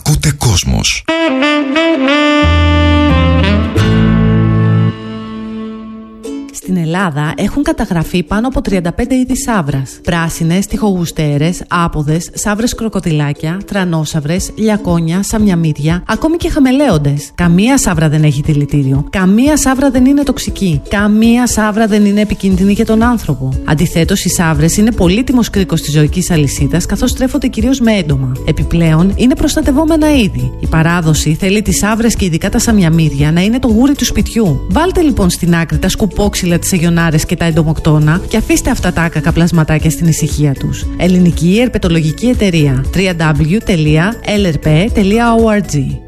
Ακούτε Κόσμος. Στην Ελλάδα έχουν καταγραφεί πάνω από 35 είδη σαύρας. Πράσινες, τοιχογουστέρες, άποδες, σαύρες κροκοδιλάκια, τρανόσαυρες, λιακόνια, σαμιαμίδια, ακόμη και χαμελέοντες. Καμία σαύρα δεν έχει δηλητήριο. Καμία σαύρα δεν είναι τοξική. Καμία σαύρα δεν είναι επικίνδυνη για τον άνθρωπο. Αντιθέτως, οι σαύρες είναι πολύτιμος κρίκος της ζωικής αλυσίδας, καθώς τρέφονται κυρίως με έντομα. Επιπλέον, είναι προστατευόμενα είδη. Η παράδοση θέλει τις σαύρες και ειδικά τα σαμιαμίδια να είναι το γούρι του σπιτιού. Βάλτε λοιπόν στην άκρη τα σκουπόξυλα, τις αιγιονάρες και τα εντομοκτώνα και αφήστε αυτά τα άκακα πλασματάκια στην ησυχία τους. Ελληνική Ερπετολογική Εταιρεία. www.lrp.org